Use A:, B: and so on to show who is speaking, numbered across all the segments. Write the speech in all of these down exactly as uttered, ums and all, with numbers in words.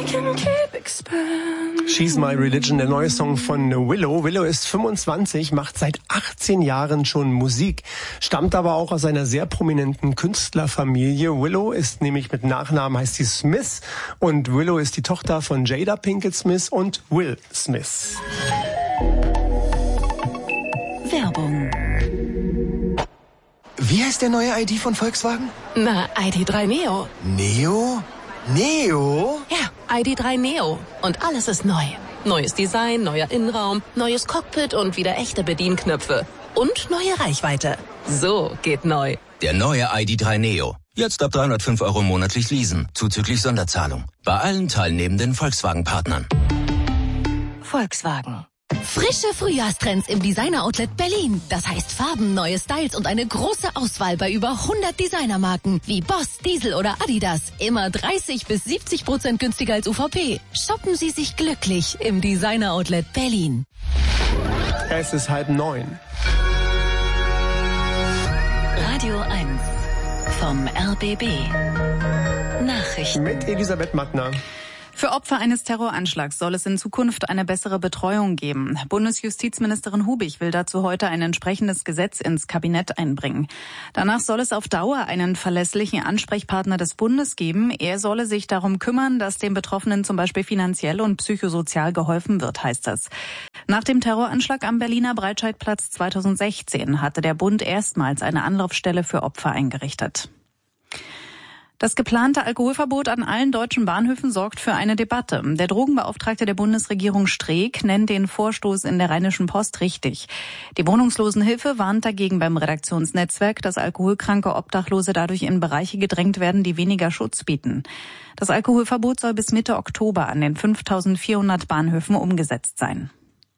A: can keep expanding.
B: She's My Religion, der neue Song von Willow. Willow ist fünfundzwanzig, macht seit achtzehn Jahren schon Musik, stammt aber auch aus einer sehr prominenten Künstlerfamilie. Willow ist nämlich mit Nachnamen, heißt sie Smith, und Willow ist die Tochter von Jada Pinkett Smith und Will Smith.
C: Werbung.
D: Wie heißt der neue I D von Volkswagen?
A: Na, I D drei Neo.
D: Neo? Neo?
A: Ja, I D drei Neo. Und alles ist neu. Neues Design, neuer Innenraum, neues Cockpit und wieder echte Bedienknöpfe. Und neue Reichweite. So geht neu.
E: Der neue I D drei Neo. Jetzt ab dreihundertfünf Euro monatlich leasen, zuzüglich Sonderzahlung. Bei allen teilnehmenden Volkswagen-Partnern.
C: Volkswagen. Frische Frühjahrstrends im Designer-Outlet Berlin. Das heißt Farben, neue Styles und eine große Auswahl bei über hundert Designermarken wie Boss, Diesel oder Adidas. Immer dreißig bis siebzig Prozent günstiger als U V P. Shoppen Sie sich glücklich im Designer-Outlet Berlin.
B: Es ist halb neun.
C: Radio eins vom R B B. Nachrichten.
B: Mit Elisabeth Mattner.
F: Für Opfer eines Terroranschlags soll es in Zukunft eine bessere Betreuung geben. Bundesjustizministerin Hubig will dazu heute ein entsprechendes Gesetz ins Kabinett einbringen. Danach soll es auf Dauer einen verlässlichen Ansprechpartner des Bundes geben. Er solle sich darum kümmern, dass den Betroffenen zum Beispiel finanziell und psychosozial geholfen wird, heißt es. Nach dem Terroranschlag am Berliner Breitscheidplatz zweitausendsechzehn hatte der Bund erstmals eine Anlaufstelle für Opfer eingerichtet. Das geplante Alkoholverbot an allen deutschen Bahnhöfen sorgt für eine Debatte. Der Drogenbeauftragte der Bundesregierung Streeck nennt den Vorstoß in der Rheinischen Post richtig. Die Wohnungslosenhilfe warnt dagegen beim Redaktionsnetzwerk, dass alkoholkranke Obdachlose dadurch in Bereiche gedrängt werden, die weniger Schutz bieten. Das Alkoholverbot soll bis Mitte Oktober an den fünftausendvierhundert Bahnhöfen umgesetzt sein.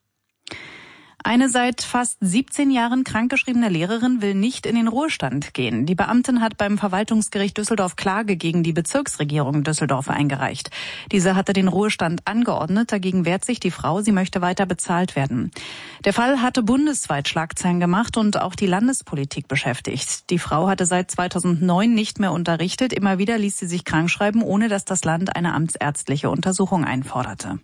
F: Eine seit fast siebzehn Jahren krankgeschriebene Lehrerin will nicht in den Ruhestand gehen. Die Beamtin hat beim Verwaltungsgericht Düsseldorf Klage gegen die Bezirksregierung Düsseldorf eingereicht. Diese hatte den Ruhestand angeordnet. Dagegen wehrt sich die Frau. Sie möchte weiter bezahlt werden. Der Fall hatte bundesweit Schlagzeilen gemacht und auch die Landespolitik beschäftigt. Die Frau hatte seit zweitausendneun nicht mehr unterrichtet. Immer wieder ließ sie sich krankschreiben, ohne dass das Land eine amtsärztliche Untersuchung einforderte.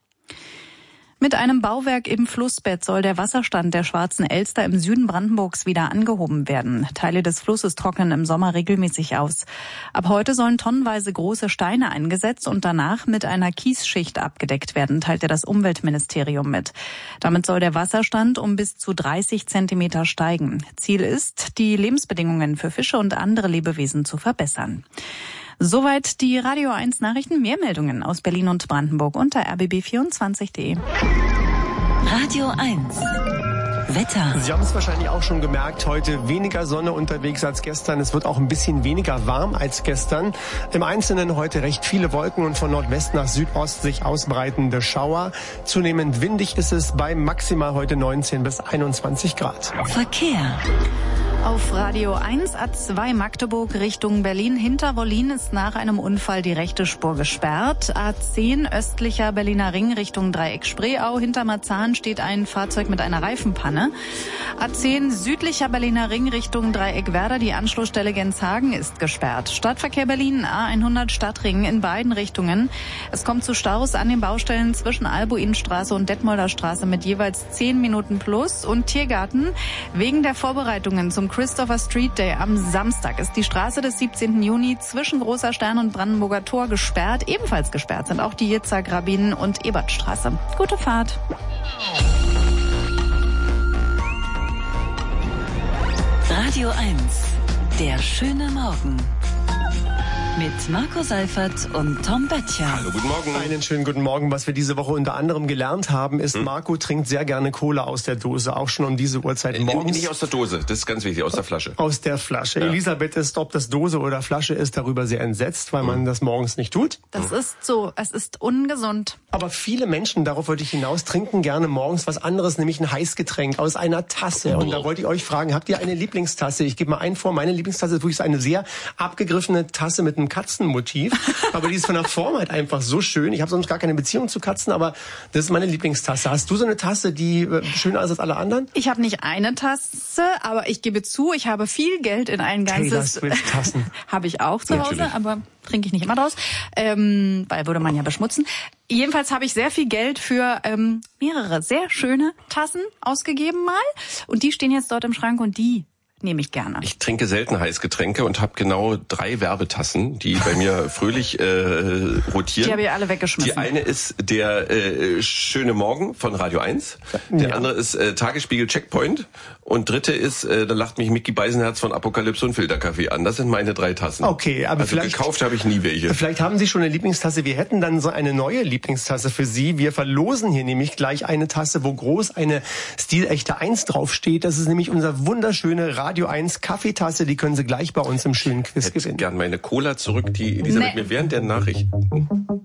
F: Mit einem Bauwerk im Flussbett soll der Wasserstand der Schwarzen Elster im Süden Brandenburgs wieder angehoben werden. Teile des Flusses trocknen im Sommer regelmäßig aus. Ab heute sollen tonnenweise große Steine eingesetzt und danach mit einer Kiesschicht abgedeckt werden, teilte das Umweltministerium mit. Damit soll der Wasserstand um bis zu dreißig Zentimeter steigen. Ziel ist, die Lebensbedingungen für Fische und andere Lebewesen zu verbessern. Soweit die Radio eins Nachrichten. Mehr Meldungen aus Berlin und Brandenburg unter r b b vierundzwanzig punkt d e.
C: Radio eins. Wetter.
B: Sie haben es wahrscheinlich auch schon gemerkt, heute weniger Sonne unterwegs als gestern. Es wird auch ein bisschen weniger warm als gestern. Im Einzelnen heute recht viele Wolken und von Nordwest nach Südost sich ausbreitende Schauer. Zunehmend windig ist es bei maximal heute neunzehn bis einundzwanzig Grad.
C: Verkehr.
F: Auf Radio eins A zwei Magdeburg Richtung Berlin. Hinter Wollin ist nach einem Unfall die rechte Spur gesperrt. A zehn östlicher Berliner Ring Richtung Dreieck Spreeau. Hinter Marzahn steht ein Fahrzeug mit einer Reifenpanne. A zehn südlicher Berliner Ring Richtung Dreieck Werder. Die Anschlussstelle Genshagen ist gesperrt. Stadtverkehr Berlin A hundert Stadtring in beiden Richtungen. Es kommt zu Staus an den Baustellen zwischen Albuinstraße und Detmolder Straße mit jeweils zehn Minuten plus. Und Tiergarten wegen der Vorbereitungen zum Christopher Street Day am Samstag ist die Straße des siebzehnten Juni zwischen Großer Stern und Brandenburger Tor gesperrt. Ebenfalls gesperrt sind auch die Jitzer, Grabinen und Ebertstraße. Gute Fahrt.
C: Radio eins. Der schöne Morgen. Mit Marco Seifert und Tom Böttcher.
G: Hallo, guten Morgen.
B: Einen schönen guten Morgen. Was wir diese Woche unter anderem gelernt haben, ist, hm? Marco trinkt sehr gerne Cola aus der Dose, auch schon um diese Uhrzeit morgens.
G: Nicht aus der Dose, das ist ganz wichtig, aus der Flasche.
B: Aus der Flasche.
G: Ja.
B: Elisabeth ist, ob das Dose oder Flasche ist, darüber sehr entsetzt, weil hm. man das morgens nicht tut.
F: Das hm. ist so, es ist ungesund.
B: Aber viele Menschen, darauf wollte ich hinaus, trinken gerne morgens was anderes, nämlich ein Heißgetränk aus einer Tasse. Und da wollte ich euch fragen, habt ihr eine Lieblingstasse? Ich gebe mal einen vor, meine Lieblingstasse ist wirklich eine sehr abgegriffene Tasse mit einem Katzenmotiv. Aber die ist von der Form halt einfach so schön. Ich habe sonst gar keine Beziehung zu Katzen, aber das ist meine Lieblingstasse. Hast du so eine Tasse, die schöner ist als alle anderen?
F: Ich habe nicht eine Tasse, aber ich gebe zu, ich habe viel Geld in ein ganzes...
B: Taylor Swift-Tassen.
F: Habe ich auch zu Hause,
G: Natürlich.
F: aber trinke ich nicht immer draus, ähm, weil würde man ja beschmutzen. Jedenfalls habe ich sehr viel Geld für ähm, mehrere sehr schöne Tassen ausgegeben mal. Und die stehen jetzt dort im Schrank und die nehme ich gerne.
G: Ich trinke selten Heißgetränke und habe genau drei Werbetassen, die bei mir fröhlich äh, rotieren.
F: Die habe ich alle weggeschmissen.
G: Die eine ist der äh, Schöne Morgen von Radio eins. Der
B: Ja.
G: andere ist äh, Tagesspiegel Checkpoint. Und dritte ist, äh, da lacht mich Micky Beisenherz von Apokalypse und Filterkaffee an. Das sind meine drei Tassen.
B: Okay, aber
G: also
B: vielleicht...
G: gekauft habe ich nie welche.
B: Vielleicht haben Sie schon eine Lieblingstasse. Wir hätten dann so eine neue Lieblingstasse für Sie. Wir verlosen hier nämlich gleich eine Tasse, wo groß eine stilechte eins draufsteht. Das ist nämlich unser wunderschöne Radio eins Kaffeetasse. Die können Sie gleich bei uns im schönen Quiz
G: Ich hätte
B: gewinnen.
G: gern meine Cola zurück, die Elisabeth
F: Nee.
G: mir während der Nachricht...